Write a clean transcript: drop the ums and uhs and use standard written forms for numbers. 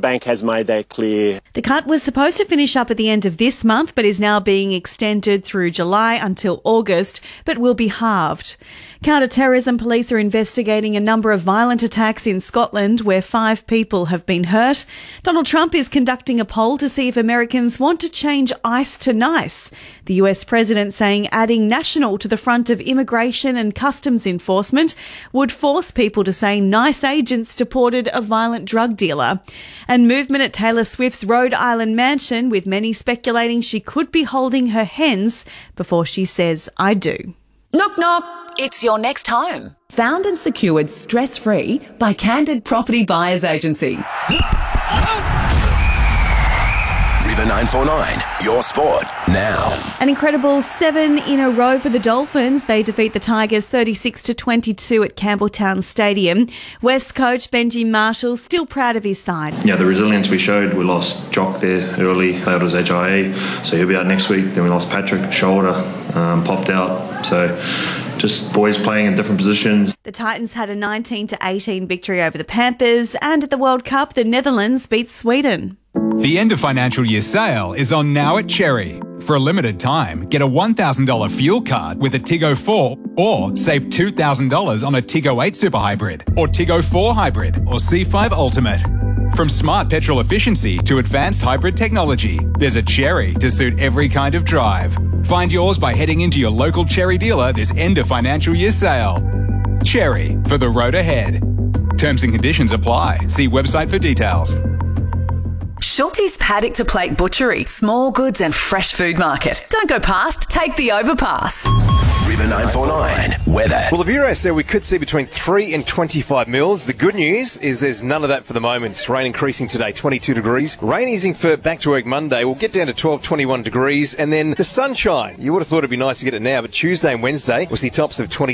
bank has made that clear. The cut was supposed to finish up at the end of this month, but is now being extended through July until August, but will be halved. Counter-terrorism police are investigating a number of violent attacks in Scotland where 5 people have been hurt. Donald Trump is conducting a poll to see if Americans want to change ICE to NICE. The US president saying adding national to the front of immigration and customs enforcement would force people to say NICE agents deported a violent drug dealer. And movement at Taylor Swift's Rhode Island mansion, with many speculating she could be holding her hens before she says, "I do." Knock, knock. It's your next home. Found and secured stress-free by Candid Property Buyers Agency. River 949, your sport now. An incredible 7 in a row for the Dolphins. They defeat the Tigers 36-22 at Campbelltown Stadium. West coach Benji Marshall still proud of his side. Yeah, the resilience we showed. We lost Jock there early. That was HIA, so he'll be out next week. Then we lost Patrick, shoulder, popped out. So just boys playing in different positions. The Titans had a 19-18 victory over the Panthers, and at the World Cup, the Netherlands beat Sweden. The end of financial year sale is on now at Cherry. For a limited time, get a $1,000 fuel card with a Tiggo 4 or save $2,000 on a Tiggo 8 Super Hybrid or Tiggo 4 Hybrid or C5 Ultimate. From smart petrol efficiency to advanced hybrid technology, there's a Cherry to suit every kind of drive. Find yours by heading into your local Cherry dealer this end of financial year sale. Cherry, for the road ahead. Terms and conditions apply. See website for details. Schulte's Paddock to Plate Butchery, small goods and fresh food market. Don't go past, take the overpass. River 949, weather. Well, the Bureau said we could see between 3 and 25 mils. The good news is there's none of that for the moment. Rain increasing today, 22 degrees. Rain easing for back to work Monday. We'll get down to 12, 21 degrees. And then the sunshine. You would have thought it'd be nice to get it now, but Tuesday and Wednesday we'll see tops of 20.